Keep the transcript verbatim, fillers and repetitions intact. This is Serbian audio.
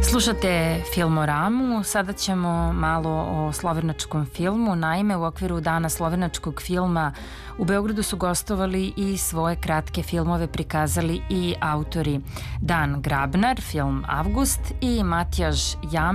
Slušate Filmoramu, sada ćemo malo o slovenačkom filmu. Naime, u okviru Dana slovenačkog filma u Beogradu su gostovali i svoje kratke filmove prikazali i autori Dan Grabnar, film Avgust, i Matjaž Jam,